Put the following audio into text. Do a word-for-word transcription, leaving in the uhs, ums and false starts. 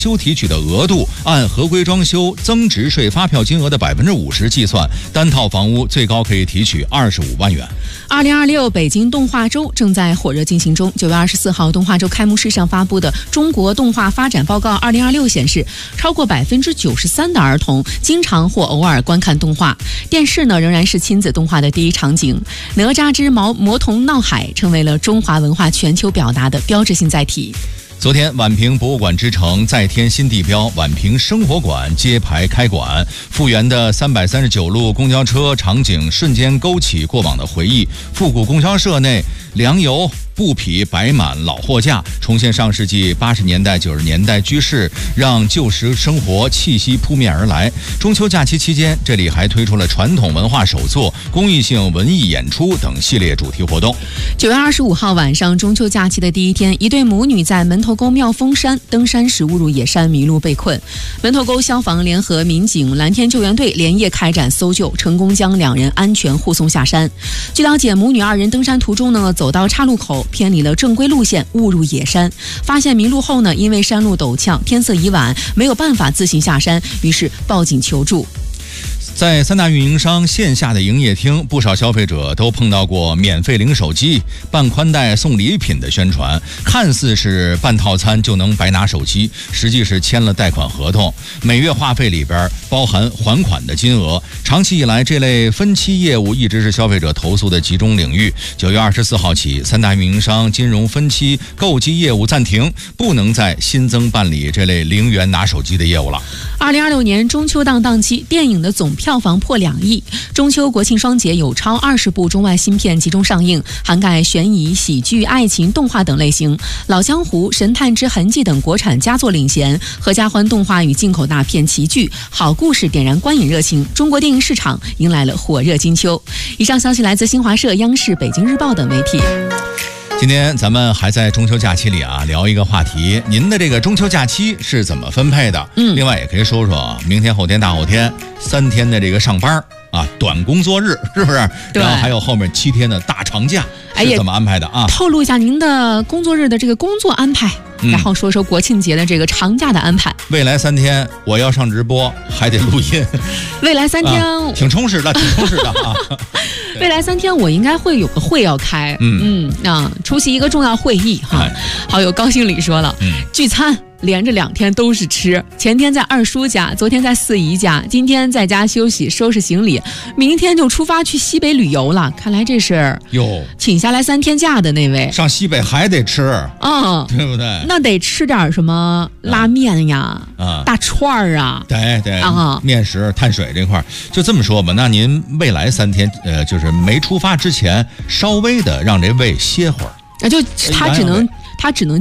修提取的额度按合规装修增值税发票金额的百分之五十计算，单套房屋最高可以提取二十五万元。 二零二六北京动画周正在火热进行中。九月二十四号，动画周开幕式上发布的《中国动画发展报告二零二六》显示，超过百分之九十三的儿童经常或偶尔观看动画。电视呢，仍然是亲子动画的第一场景。哪吒之毛魔童闹海成为了中华文化全球表达的标志性载体。 昨天，宛平博物馆之城再添新地标，宛平生活馆揭牌开馆，复原的三百三十九路公交车场景瞬间勾起过往的回忆。复古供销社内，粮油布匹摆满老货架，重现上世纪八十年代、九十年代居室，让旧时生活气息扑面而来。中秋假期期间，这里还推出了传统文化手作、公益性文艺演出等系列主题活动。 九月二十五号晚上，中秋假期的第一天，一对母女在门头沟妙峰山登山时误入野山迷路被困，门头沟消防联合民警、蓝天救援队连夜开展搜救，成功将两人安全护送下山。据了解，母女二人登山途中呢，走到岔路口，偏离了正规路线，误入野山。发现迷路后呢，因为山路陡峭，天色已晚，没有办法自行下山，于是报警求助。 在三大运营商线下的营业厅，不少消费者都碰到过免费领手机、办宽带送礼品的宣传，看似是办套餐就能白拿手机，实际是签了贷款合同，每月话费里边包含还款的金额。长期以来，这类分期业务一直是消费者投诉的集中领域。九月二十四号起，三大运营商金融分期购机业务暂停，不能再新增办理这类零元拿手机的业务了。 二零二六年中秋档档期，电影的总票房破两亿。中秋国庆双节有超二十部中外新片集中上映，涵盖悬疑、喜剧、爱情、动画等类型。老江湖、神探之痕迹等国产佳作领衔，合家欢动画与进口大片齐聚，好故事点燃观影热情，中国电影市场迎来了火热金秋。以上消息来自新华社、央视、北京日报等媒体。 今天咱们还在中秋假期里啊聊一个话题，您的这个中秋假期是怎么分配的？嗯，另外也可以说说明天、后天、大后天三天的这个上班啊，短工作日是不是？然后还有后面七天的大长假是怎么安排的啊？ 透露一下您的工作日的这个工作安排。然后说说国庆节的这个长假的安排。 未来三天我要上直播，还得录音。 未来三天、 啊、挺充实的，挺充实的啊。 未来三天我应该会有个会要开，嗯嗯啊，出席一个重要会议哈。哎、好友高兴里说了，嗯、聚餐。连着两天都是吃，前天在二叔家，昨天在四姨家，今天在家休息收拾行李，明天就出发去西北旅游了。看来这是哟请下来三天假的那位， 上西北还得吃，嗯，对不对？ 那得吃点什么拉面呀，啊，大串儿啊， 对对啊，面食、碳水这块就这么说吧。那您未来三天，呃，就是没出发之前，稍微的让这胃歇会儿， 那就他只能他只能。